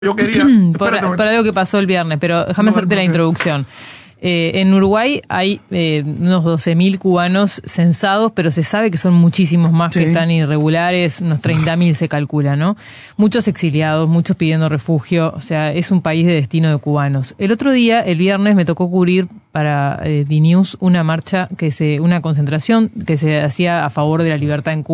Yo quería... por algo que pasó el viernes, pero déjame hacerte la introducción. En Uruguay hay unos 12.000 cubanos censados, pero se sabe que son muchísimos más que están irregulares, unos 30.000 se calcula, ¿no? Muchos exiliados, muchos pidiendo refugio, o sea, es un país de destino de cubanos. El otro día, el viernes, me tocó cubrir para DNews una marcha, una concentración que se hacía a favor de la libertad en Cuba.